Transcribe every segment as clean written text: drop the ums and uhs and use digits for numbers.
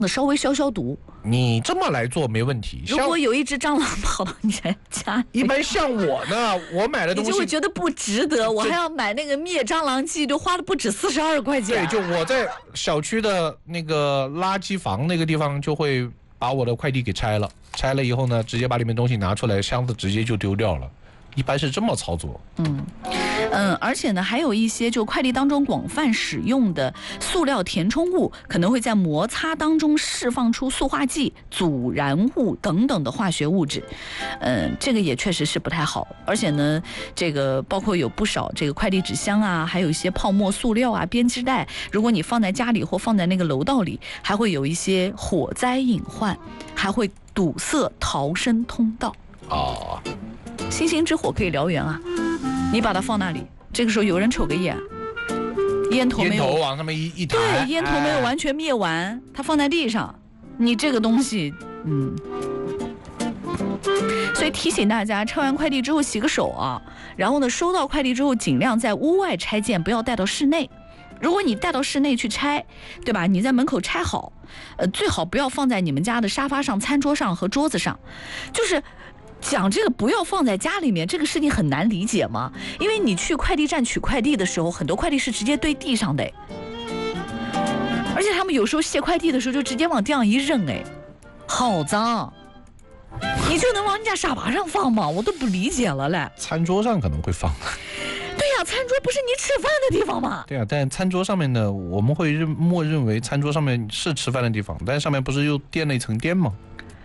稍微消消毒。 你这么来做没问题。 如果有一只蟑螂跑到你家， 一般像我呢，我买的东西你就会觉得不值得，我还要买那个灭蟑螂剂，就花了不止42块钱。 对，就我在小区的那个垃圾房那个地方，就会把我的快递给拆了，拆了以后呢，直接把里面东西拿出来，箱子直接就丢掉了。一般是这么操作。 而且呢，还有一些就快递当中广泛使用的塑料填充物，可能会在摩擦当中释放出塑化剂、阻燃物等等的化学物质。这个也确实是不太好。而且呢，这个包括有不少这个快递纸箱啊，还有一些泡沫塑料啊、编织袋，如果你放在家里或放在那个楼道里，还会有一些火灾隐患，还会堵塞逃生通道。星星之火可以燎原啊！你把它放那里，这个时候有人瞅个眼，烟头往上面一抬， 对，烟头没有完全灭完，它放在地上，你这个东西，所以提醒大家，拆完快递之后洗个手啊，然后呢，收到快递之后尽量在屋外拆件，不要带到室内。如果你带到室内去拆，对吧？你在门口拆好，最好不要放在你们家的沙发上、餐桌上和桌子上，就是讲这个不要放在家里面，这个事情很难理解吗？因为你去快递站取快递的时候，很多快递是直接堆地上的，而且他们有时候卸快递的时候就直接往地上一扔，好脏！你就能往人家沙发上放吗？我都不理解了嘞。 餐桌上可能会放。 对呀，餐桌不是你吃饭的地方吗？ 对啊，但餐桌上面呢，我们会默认为餐桌上面是吃饭的地方，但上面不是又垫了一层垫吗？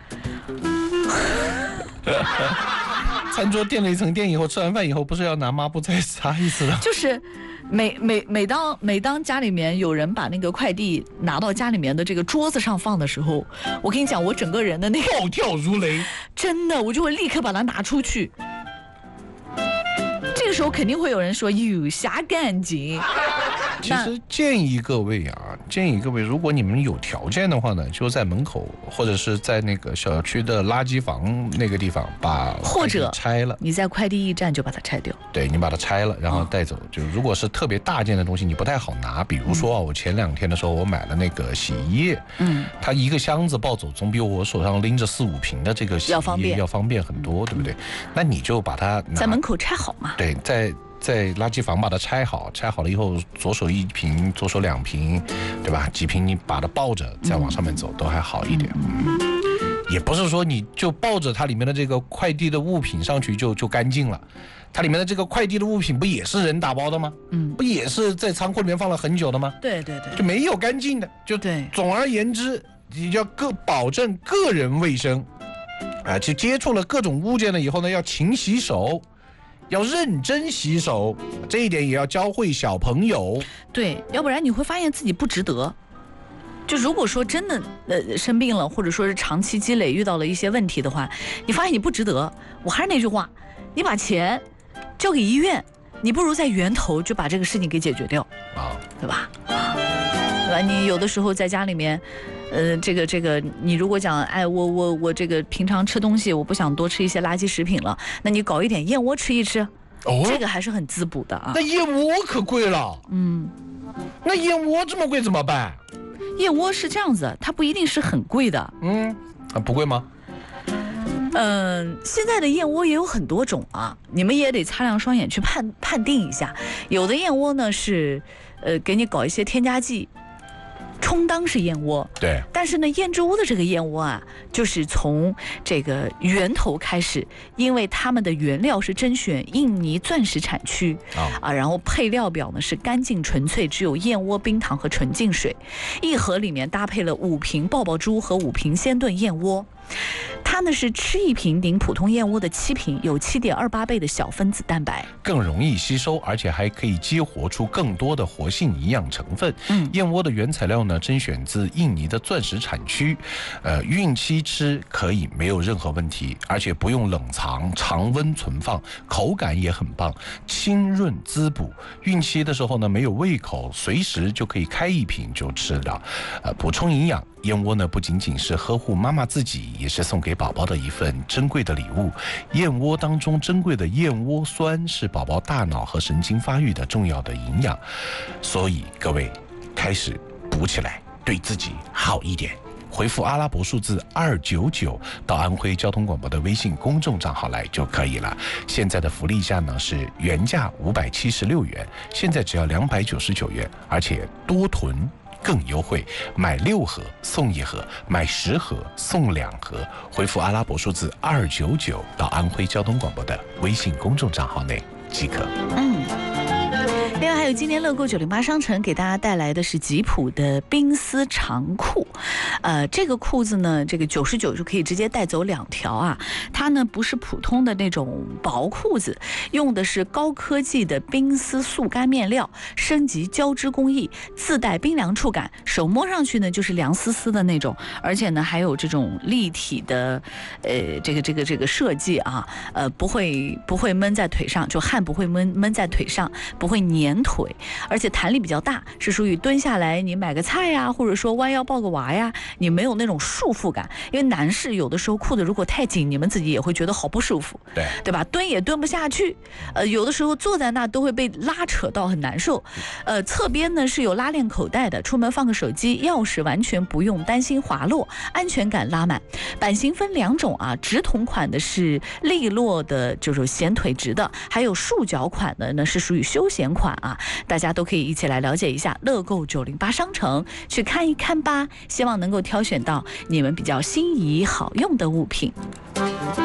餐桌垫了一层垫以后，吃完饭以后不是要拿抹布再擦一次的？ 就是每当家里面有人把那个快递拿到家里面的这个桌子上放的时候，我跟你讲，我整个人的那个暴跳如雷， 真的，我就会立刻把它拿出去。这个时候肯定会有人说有啥干净。 其实建议各位，如果你们有条件的话呢，就在门口或者是在那个小区的垃圾房那个地方把快递拆了， 你在快递驿站就把它拆掉。 对，你把它拆了，然后带走。就如果是特别大件的东西，你不太好拿，比如说我前2天的时候，我买了那个洗衣液，它一个箱子抱走，总比我手上拎着4、5瓶的这个洗衣液要方便很多，对不对？那你就把它在门口拆好嘛。 对，在垃圾房把它拆好了以后，左手1瓶，左手2瓶，对吧？几瓶你把它抱着再往上面走，都还好一点。也不是说你就抱着它里面的这个快递的物品上去就干净了，它里面的这个快递的物品不也是人打包的吗？不也是在仓库里面放了很久的吗？ 对， 就没有干净的，就对。总而言之，你要保证个人卫生，就接触了各种物件了以后呢，要勤洗手。要认真洗手，这一点也要教会小朋友。 对，要不然你会发现自己不值得。就如果说真的生病了，或者说是长期积累遇到了一些问题的话，你发现你不值得。我还是那句话，你把钱交给医院，你不如在源头就把这个事情给解决掉，对吧？对吧？你有的时候在家里面。这个，你如果讲，我这个平常吃东西，我不想多吃一些垃圾食品了，那你搞一点燕窝吃一吃，这个还是很滋补的啊。 那燕窝可贵了，那燕窝这么贵怎么办？ 燕窝是这样子，它不一定是很贵的， 不贵吗？ 现在的燕窝也有很多种啊，你们也得擦亮双眼去判定一下。有的燕窝呢是，给你搞一些添加剂。充当是燕窝， 对， 但是呢，燕之屋的这个燕窝啊，就是从这个源头开始，因为他们的原料是甄选印尼钻石产区然后配料表呢是干净纯粹，只有燕窝、冰糖和纯净水，一盒里面搭配了5瓶爆爆珠和5瓶鲜炖燕窝。它呢是吃1瓶顶普通燕窝的7瓶，有7.28倍的小分子蛋白， 更容易吸收，而且还可以激活出更多的活性营养成分。燕窝的原材料呢甄选自印尼的钻石产区，孕期吃可以没有任何问题，而且不用冷藏，常温存放，口感也很棒，清润滋补。孕期的时候呢没有胃口，随时就可以开1瓶就吃了，补充营养。燕窝呢不仅仅是呵护妈妈自己，也是送给宝宝的一份珍贵的礼物。燕窝当中珍贵的燕窝酸是宝宝大脑和神经发育的重要的营养，所以各位开始补起来，对自己好一点。 回复阿拉伯数字299到安徽交通广播的微信公众账号来就可以了。现在的福利价呢是原价576元，现在只要299元，而且多囤更优惠，买6盒送1盒，买10盒送2盒。回复阿拉伯数字299到安徽交通广播的微信公众账号内即可。 另外还有今天乐购908商城给大家带来的是吉普的冰丝长裤，这个裤子呢，这个99就可以直接带走2条啊。它呢不是普通的那种薄裤子，用的是高科技的冰丝速干面料，升级胶织工艺，自带冰凉触感，手摸上去呢就是凉丝丝的那种，而且呢还有这种立体的这个设计啊，不会闷在腿上，就汗不会闷在腿上，不会粘腿，而且弹力比较大，是属于蹲下来你买个菜呀，或者说弯腰抱个娃呀，你没有那种束缚感。因为男士有的时候裤子如果太紧，你们自己也会觉得好不舒服，对吧？蹲也蹲不下去，有的时候坐在那都会被拉扯到很难受。侧边呢是有拉链口袋的，出门放个手机、钥匙完全不用担心滑落，安全感拉满。版型分2种啊，直筒款的是利落的，就是显腿直的，还有束脚款的呢是属于休闲款啊。大家都可以一起来了解一下乐购908商城，去看一看吧，希望能够挑选到你们比较心仪好用的物品。